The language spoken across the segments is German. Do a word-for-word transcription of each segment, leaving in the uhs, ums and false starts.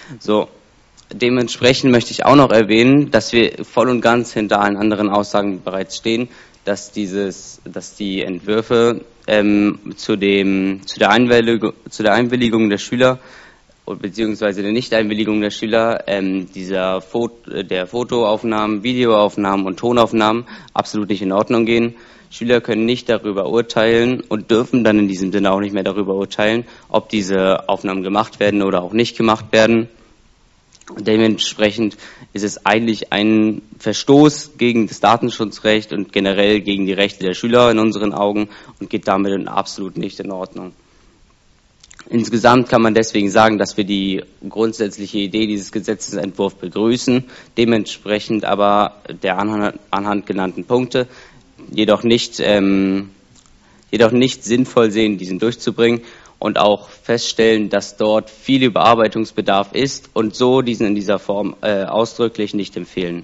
So, dementsprechend möchte ich auch noch erwähnen, dass wir voll und ganz hinter allen anderen Aussagen bereits stehen, dass dieses, dass die Entwürfe ähm, zu dem, zu der Einwilligung, zu der Einwilligung der Schüler beziehungsweise der Nichteinwilligung der Schüler ähm, dieser Foto, der Fotoaufnahmen, Videoaufnahmen und Tonaufnahmen absolut nicht in Ordnung gehen. Schüler können nicht darüber urteilen und dürfen dann in diesem Sinne auch nicht mehr darüber urteilen, ob diese Aufnahmen gemacht werden oder auch nicht gemacht werden. Dementsprechend ist es eigentlich ein Verstoß gegen das Datenschutzrecht und generell gegen die Rechte der Schüler in unseren Augen und geht damit absolut nicht in Ordnung. Insgesamt kann man deswegen sagen, dass wir die grundsätzliche Idee dieses Gesetzesentwurfs begrüßen, dementsprechend aber der anhand, anhand genannten Punkte jedoch nicht, ähm, jedoch nicht sinnvoll sehen, diesen durchzubringen und auch feststellen, dass dort viel Überarbeitungsbedarf ist und so diesen in dieser Form äh, ausdrücklich nicht empfehlen.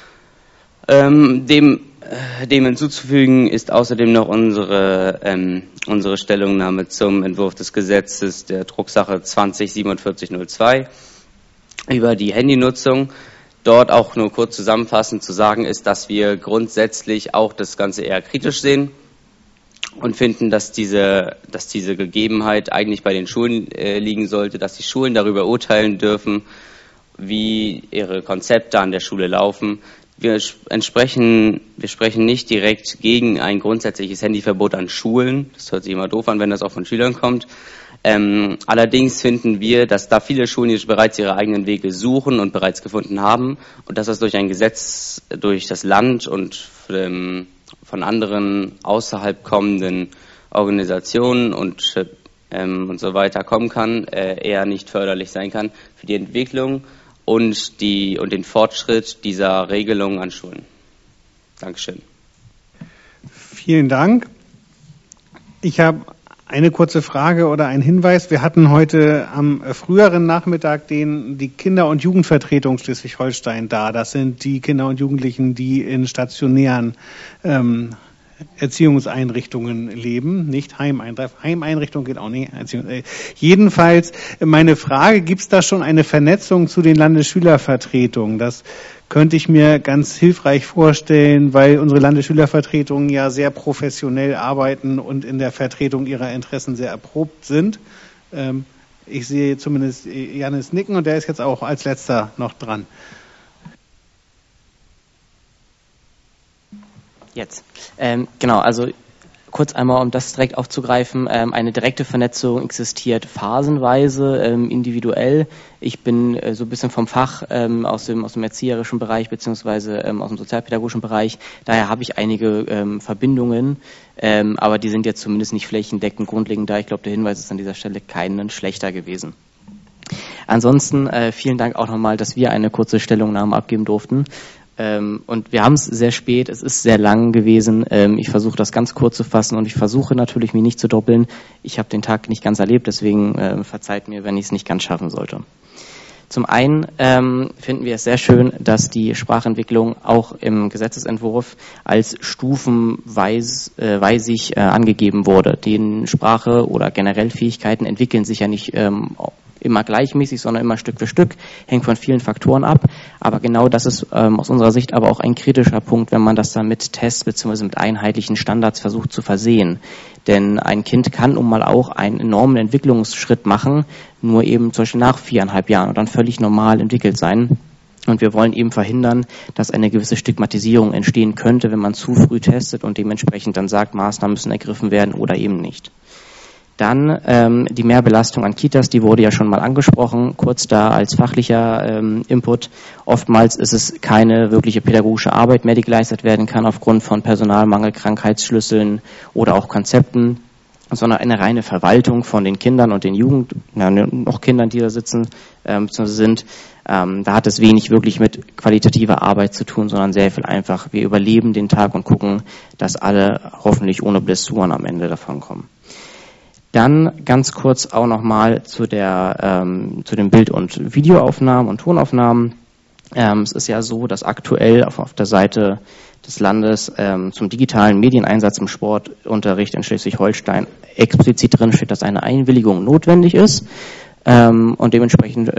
Ähm, dem, äh, dem hinzuzufügen ist außerdem noch unsere, ähm, unsere Stellungnahme zum Entwurf des Gesetzes der Drucksache zwanzig siebenundvierzig null zwei über die Handynutzung. Dort auch nur kurz zusammenfassend zu sagen ist, dass wir grundsätzlich auch das Ganze eher kritisch sehen und finden, dass diese, dass diese Gegebenheit eigentlich bei den Schulen äh, liegen sollte, dass die Schulen darüber urteilen dürfen, wie ihre Konzepte an der Schule laufen. Wir entsprechen, wir sprechen nicht direkt gegen ein grundsätzliches Handyverbot an Schulen. Das hört sich immer doof an, wenn das auch von Schülern kommt. Ähm, allerdings finden wir, dass da viele Schulen jetzt bereits ihre eigenen Wege suchen und bereits gefunden haben und dass das durch ein Gesetz, durch das Land und ähm, von anderen außerhalb kommenden Organisationen und, ähm, und so weiter kommen kann, äh, eher nicht förderlich sein kann für die Entwicklung und, die, und den Fortschritt dieser Regelung an Schulen. Dankeschön. Vielen Dank. Ich habe eine kurze Frage oder ein Hinweis. Wir hatten heute am früheren Nachmittag den, die Kinder- und Jugendvertretung Schleswig-Holstein da. Das sind die Kinder und Jugendlichen, die in stationären ähm, Erziehungseinrichtungen leben, nicht Heimeinrichtungen. Heimeinrichtung geht auch nicht. Jedenfalls meine Frage, gibt es da schon eine Vernetzung zu den Landesschülervertretungen? Das könnte ich mir ganz hilfreich vorstellen, weil unsere Landesschülervertretungen ja sehr professionell arbeiten und in der Vertretung ihrer Interessen sehr erprobt sind. Ich sehe zumindest Janis nicken und der ist jetzt auch als letzter noch dran. Jetzt. Ähm, genau, also kurz einmal, um das direkt aufzugreifen, ähm, eine direkte Vernetzung existiert phasenweise, ähm, individuell. Ich bin äh, so ein bisschen vom Fach ähm, aus dem aus dem erzieherischen Bereich beziehungsweise ähm, aus dem sozialpädagogischen Bereich. Daher habe ich einige ähm, Verbindungen, ähm, aber die sind jetzt zumindest nicht flächendeckend grundlegend da. Ich glaube, der Hinweis ist an dieser Stelle keinen schlechter gewesen. Ansonsten äh, vielen Dank auch nochmal, dass wir eine kurze Stellungnahme abgeben durften. Ähm, und wir haben es sehr spät, es ist sehr lang gewesen. Ähm, ich versuche das ganz kurz zu fassen und ich versuche natürlich, mich nicht zu doppeln. Ich habe den Tag nicht ganz erlebt, deswegen äh, verzeiht mir, wenn ich es nicht ganz schaffen sollte. Zum einen ähm, finden wir es sehr schön, dass die Sprachentwicklung auch im Gesetzesentwurf als stufenweisig äh, äh, angegeben wurde. Die Sprache oder generell Fähigkeiten entwickeln sich ja nicht ähm, immer gleichmäßig, sondern immer Stück für Stück, hängt von vielen Faktoren ab. Aber genau das ist ähm, aus unserer Sicht aber auch ein kritischer Punkt, wenn man das dann mit Tests bzw. mit einheitlichen Standards versucht zu versehen. Denn ein Kind kann nun mal auch einen enormen Entwicklungsschritt machen, nur eben zum Beispiel nach viereinhalb Jahren und dann völlig normal entwickelt sein. Und wir wollen eben verhindern, dass eine gewisse Stigmatisierung entstehen könnte, wenn man zu früh testet und dementsprechend dann sagt, Maßnahmen müssen ergriffen werden oder eben nicht. Dann ähm, die Mehrbelastung an Kitas, die wurde ja schon mal angesprochen, kurz da als fachlicher ähm, Input. Oftmals ist es keine wirkliche pädagogische Arbeit mehr, die geleistet werden kann aufgrund von Personalmangel, Krankheitsschlüsseln oder auch Konzepten, sondern eine reine Verwaltung von den Kindern und den Jugend, na, noch Kindern, die da sitzen, ähm, sind. Ähm, da hat es wenig wirklich mit qualitativer Arbeit zu tun, sondern sehr viel einfach, wir überleben den Tag und gucken, dass alle hoffentlich ohne Blessuren am Ende davon kommen. Dann ganz kurz auch nochmal zu der ähm, zu den Bild- und Videoaufnahmen und Tonaufnahmen. Ähm, es ist ja so, dass aktuell auf, auf der Seite des Landes ähm, zum digitalen Medieneinsatz im Sportunterricht in Schleswig-Holstein explizit drin steht, dass eine Einwilligung notwendig ist ähm, und dementsprechend